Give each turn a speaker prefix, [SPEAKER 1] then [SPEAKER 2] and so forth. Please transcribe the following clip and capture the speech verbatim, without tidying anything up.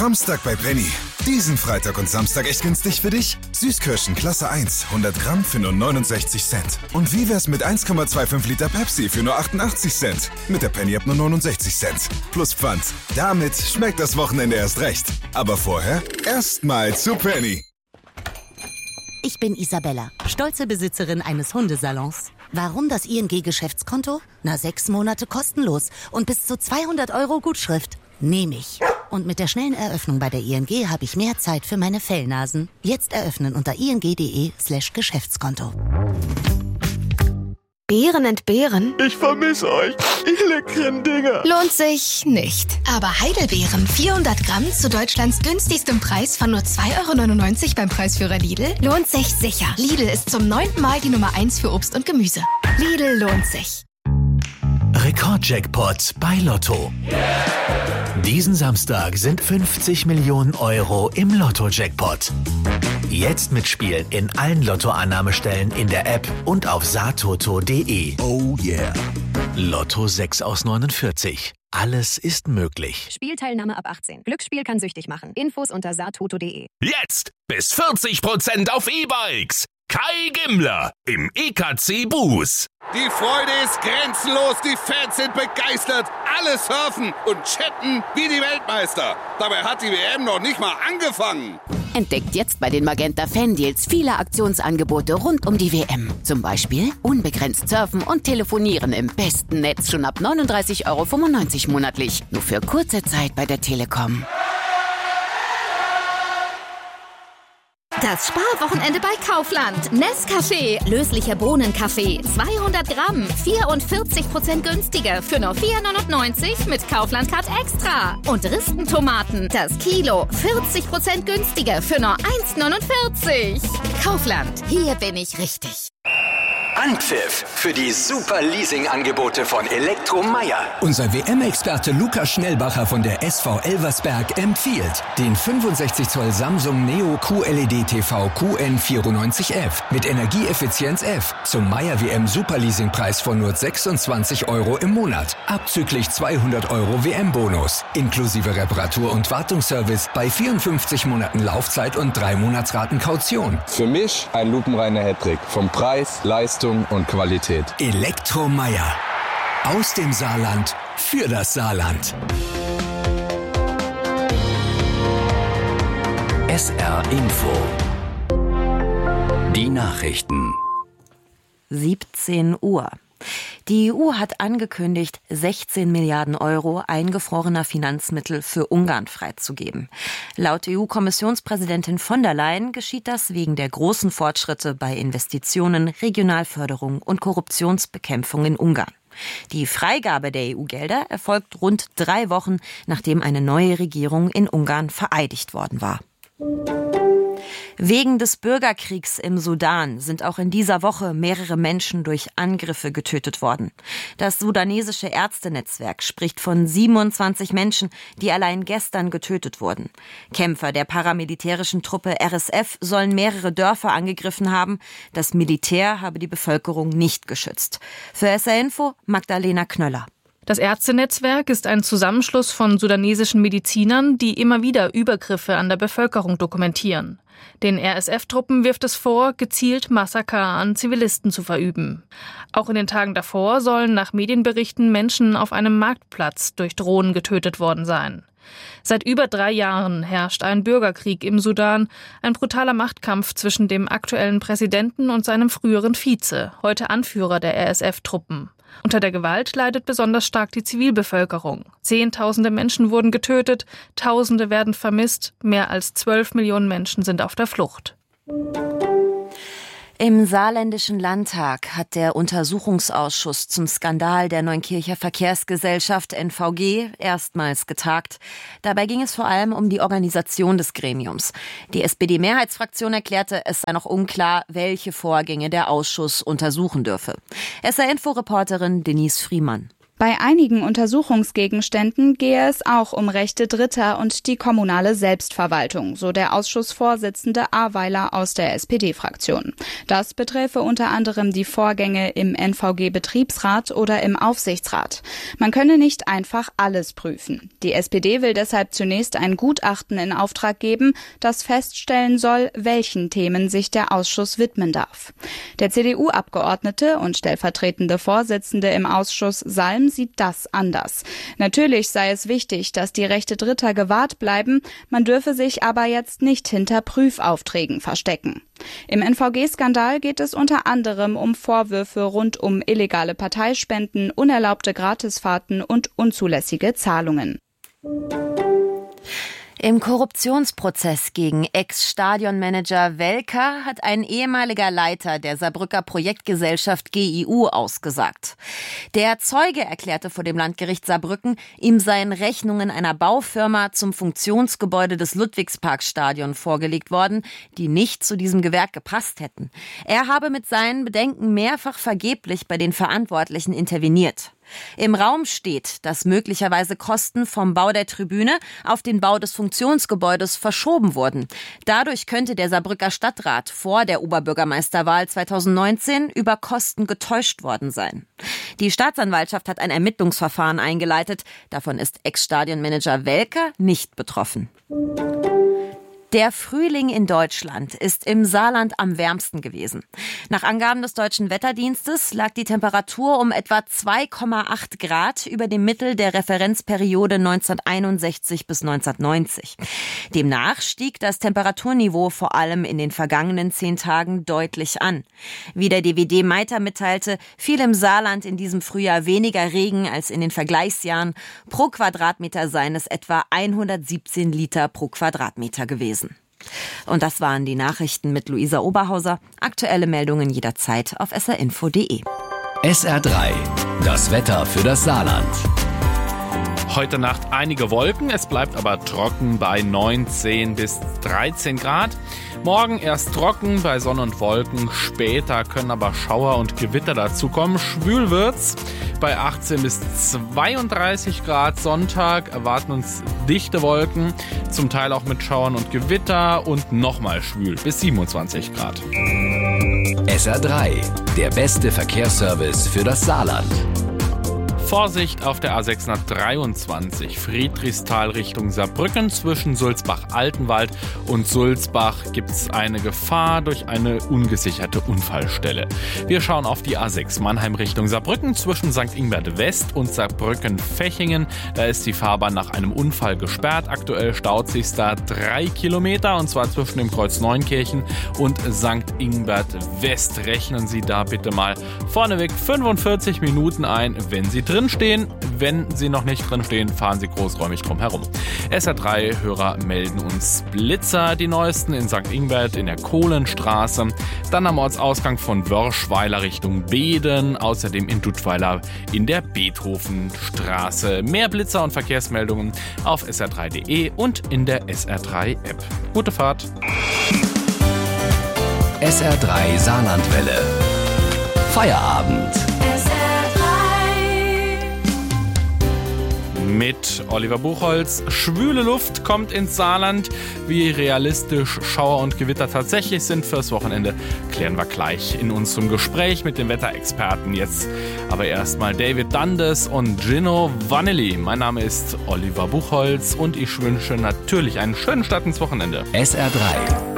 [SPEAKER 1] Samstag bei Penny. Diesen Freitag und Samstag echt günstig für dich? Süßkirschen Klasse eins, hundert Gramm für nur neunundsechzig Cent. Und wie wär's mit eins Komma fünfundzwanzig Liter Pepsi für nur achtundachtzig Cent? Mit der Penny-App nur neunundsechzig Cent. Plus Pfand. Damit schmeckt das Wochenende erst recht. Aber vorher erstmal zu Penny.
[SPEAKER 2] Ich bin Isabella, stolze Besitzerin eines Hundesalons. Warum das I N G-Geschäftskonto? Na, sechs Monate kostenlos und bis zu zweihundert Euro Gutschrift. Nehme ich. Und mit der schnellen Eröffnung bei der I N G habe ich mehr Zeit für meine Fellnasen. Jetzt eröffnen unter ing.de slash Geschäftskonto.
[SPEAKER 3] Beeren entbehren?
[SPEAKER 4] Ich vermisse euch, ihr leckeren Dinger.
[SPEAKER 3] Lohnt sich nicht. Aber Heidelbeeren vierhundert Gramm zu Deutschlands günstigstem Preis von nur zwei Euro neunundneunzig beim Preisführer Lidl lohnt sich sicher. Lidl ist zum neunten Mal die Nummer eins für Obst und Gemüse. Lidl lohnt sich.
[SPEAKER 5] Rekordjackpot bei Lotto. Diesen Samstag sind fünfzig Millionen Euro im Lotto-Jackpot. Jetzt mitspielen in allen Lottoannahmestellen in der App und auf satoto punkt de.
[SPEAKER 1] Oh yeah.
[SPEAKER 5] Lotto sechs aus neunundvierzig. Alles ist möglich.
[SPEAKER 6] Spielteilnahme ab achtzehn. Glücksspiel kann süchtig machen. Infos unter satoto punkt de.
[SPEAKER 7] Jetzt bis vierzig Prozent auf E-Bikes. Kai Gimmler im E K C Bus.
[SPEAKER 8] Die Freude ist grenzenlos, die Fans sind begeistert, alle surfen und chatten wie die Weltmeister. Dabei hat die W M noch nicht mal angefangen.
[SPEAKER 2] Entdeckt jetzt bei den Magenta Fan-Deals viele Aktionsangebote rund um die W M. Zum Beispiel unbegrenzt surfen und telefonieren im besten Netz schon ab neununddreißig Euro fünfundneunzig monatlich. Nur für kurze Zeit bei der Telekom.
[SPEAKER 9] Das Sparwochenende bei Kaufland. Nescafé, löslicher Bohnenkaffee, zweihundert Gramm, vierundvierzig Prozent günstiger für nur vier neunundneunzig mit Kaufland Card Extra. Und Ristentomaten, das Kilo, vierzig Prozent günstiger für nur eins neunundvierzig. Kaufland, hier bin ich richtig.
[SPEAKER 10] Anpfiff für die super Leasing-Angebote von Elektro Meier.
[SPEAKER 11] Unser W M-Experte Lukas Schnellbacher von der S V Elversberg empfiehlt den fünfundsechzig Zoll Samsung Neo Q L E D T V Q N vierundneunzig F mit Energieeffizienz F zum Meier W M Superleasing-Preis von nur sechsundzwanzig Euro im Monat. Abzüglich zweihundert Euro W M-Bonus. Inklusive Reparatur- und Wartungsservice bei vierundfünfzig Monaten Laufzeit und drei Monatsraten Kaution.
[SPEAKER 12] Für mich ein lupenreiner Hattrick. Vom Preis, Leistung und Qualität.
[SPEAKER 11] Elektro Meier. Aus dem Saarland für das Saarland.
[SPEAKER 13] S R Info. Die Nachrichten.
[SPEAKER 14] siebzehn Uhr. Die E U hat angekündigt, sechzehn Milliarden Euro eingefrorener Finanzmittel für Ungarn freizugeben. Laut E U-Kommissionspräsidentin von der Leyen geschieht das wegen der großen Fortschritte bei Investitionen, Regionalförderung und Korruptionsbekämpfung in Ungarn. Die Freigabe der E U-Gelder erfolgt rund drei Wochen, nachdem eine neue Regierung in Ungarn vereidigt worden war. Wegen des Bürgerkriegs im Sudan sind auch in dieser Woche mehrere Menschen durch Angriffe getötet worden. Das sudanesische Ärztenetzwerk spricht von siebenundzwanzig Menschen, die allein gestern getötet wurden. Kämpfer der paramilitärischen Truppe R S F sollen mehrere Dörfer angegriffen haben. Das Militär habe die Bevölkerung nicht geschützt. Für S R Info Magdalena Knöller.
[SPEAKER 15] Das Ärztenetzwerk ist ein Zusammenschluss von sudanesischen Medizinern, die immer wieder Übergriffe an der Bevölkerung dokumentieren. Den R S F-Truppen wirft es vor, gezielt Massaker an Zivilisten zu verüben. Auch in den Tagen davor sollen nach Medienberichten Menschen auf einem Marktplatz durch Drohnen getötet worden sein. Seit über drei Jahren herrscht ein Bürgerkrieg im Sudan, ein brutaler Machtkampf zwischen dem aktuellen Präsidenten und seinem früheren Vize, heute Anführer der R S F-Truppen. Unter der Gewalt leidet besonders stark die Zivilbevölkerung. Zehntausende Menschen wurden getötet, Tausende werden vermisst, mehr als zwölf Millionen Menschen sind auf der Flucht.
[SPEAKER 14] Im Saarländischen Landtag hat der Untersuchungsausschuss zum Skandal der Neunkircher Verkehrsgesellschaft N V G erstmals getagt. Dabei ging es vor allem um die Organisation des Gremiums. Die S P D-Mehrheitsfraktion erklärte, es sei noch unklar, welche Vorgänge der Ausschuss untersuchen dürfe. S R-Info-Reporterin Denise Friemann.
[SPEAKER 16] Bei einigen Untersuchungsgegenständen gehe es auch um Rechte Dritter und die kommunale Selbstverwaltung, so der Ausschussvorsitzende Aweiler aus der S P D-Fraktion. Das beträfe unter anderem die Vorgänge im N V G-Betriebsrat oder im Aufsichtsrat. Man könne nicht einfach alles prüfen. Die S P D will deshalb zunächst ein Gutachten in Auftrag geben, das feststellen soll, welchen Themen sich der Ausschuss widmen darf. Der C D U-Abgeordnete und stellvertretende Vorsitzende im Ausschuss Salm sieht das anders. Natürlich sei es wichtig, dass die Rechte Dritter gewahrt bleiben, man dürfe sich aber jetzt nicht hinter Prüfaufträgen verstecken. Im N V G-Skandal geht es unter anderem um Vorwürfe rund um illegale Parteispenden, unerlaubte Gratisfahrten und unzulässige Zahlungen.
[SPEAKER 14] Im Korruptionsprozess gegen Ex-Stadionmanager Welker hat ein ehemaliger Leiter der Saarbrücker Projektgesellschaft G I U ausgesagt. Der Zeuge erklärte vor dem Landgericht Saarbrücken, ihm seien Rechnungen einer Baufirma zum Funktionsgebäude des Ludwigsparkstadion vorgelegt worden, die nicht zu diesem Gewerk gepasst hätten. Er habe mit seinen Bedenken mehrfach vergeblich bei den Verantwortlichen interveniert. Im Raum steht, dass möglicherweise Kosten vom Bau der Tribüne auf den Bau des Funktionsgebäudes verschoben wurden. Dadurch könnte der Saarbrücker Stadtrat vor der Oberbürgermeisterwahl zweitausendneunzehn über Kosten getäuscht worden sein. Die Staatsanwaltschaft hat ein Ermittlungsverfahren eingeleitet. Davon ist Ex-Stadionmanager Welker nicht betroffen. Der Frühling in Deutschland ist im Saarland am wärmsten gewesen. Nach Angaben des Deutschen Wetterdienstes lag die Temperatur um etwa zwei Komma acht Grad über dem Mittel der Referenzperiode neunzehnhunderteinundsechzig bis neunzehnhundertneunzig. Demnach stieg das Temperaturniveau vor allem in den vergangenen zehn Tagen deutlich an. Wie der D W D Meiter mitteilte, fiel im Saarland in diesem Frühjahr weniger Regen als in den Vergleichsjahren. Pro Quadratmeter seien es etwa hundertsiebzehn Liter pro Quadratmeter gewesen. Und das waren die Nachrichten mit Luisa Oberhauser. Aktuelle Meldungen jederzeit auf s r info punkt d e.
[SPEAKER 13] S R drei, das Wetter für das Saarland.
[SPEAKER 7] Heute Nacht einige Wolken, es bleibt aber trocken bei neunzehn bis dreizehn Grad. Morgen erst trocken bei Sonne und Wolken, später können aber Schauer und Gewitter dazukommen. Schwül wird's bei achtzehn bis zweiunddreißig Grad. Sonntag erwarten uns dichte Wolken, zum Teil auch mit Schauern und Gewitter und nochmal schwül bis siebenundzwanzig Grad.
[SPEAKER 13] S R drei, der beste Verkehrsservice für das Saarland.
[SPEAKER 7] Vorsicht auf der A sechshundertdreiundzwanzig Friedrichsthal Richtung Saarbrücken. Zwischen Sulzbach-Altenwald und Sulzbach gibt es eine Gefahr durch eine ungesicherte Unfallstelle. Wir schauen auf die A sechs Mannheim Richtung Saarbrücken. Zwischen Sankt Ingbert West und Saarbrücken-Fechingen. Da ist die Fahrbahn nach einem Unfall gesperrt. Aktuell staut sich da drei Kilometer und zwar zwischen dem Kreuz Neunkirchen und Sankt Ingbert West. Rechnen Sie da bitte mal vorneweg fünfundvierzig Minuten ein, wenn Sie drin stehen. Wenn Sie noch nicht drin stehen, fahren Sie großräumig drum herum. S R drei Hörer melden uns Blitzer, die neuesten in Sankt Ingbert in der Kohlenstraße, dann am Ortsausgang von Wörschweiler Richtung Beeden, außerdem in Duttweiler in der Beethovenstraße. Mehr Blitzer und Verkehrsmeldungen auf s r drei punkt d e und in der S R drei App. Gute Fahrt!
[SPEAKER 13] S R drei Saarlandwelle. Feierabend.
[SPEAKER 7] Mit Oliver Buchholz. Schwüle Luft kommt ins Saarland. Wie realistisch Schauer und Gewitter tatsächlich sind fürs Wochenende, klären wir gleich in unserem Gespräch mit dem Wetterexperten. Jetzt aber erstmal David Dundes und Gino Vanilli. Mein Name ist Oliver Buchholz und ich wünsche natürlich einen schönen Start ins Wochenende.
[SPEAKER 13] S R drei.